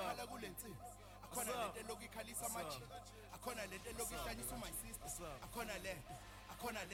ekhala kulensimbi akhona lento lokukhalisa amaji akhona lento lokuhlanyisa my sister akhona le